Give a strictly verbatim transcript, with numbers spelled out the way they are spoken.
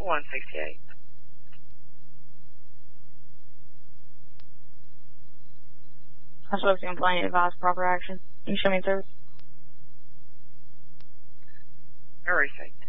one sixty-eight. I spoke to him playing advise proper action. Can you show me through? Very safe.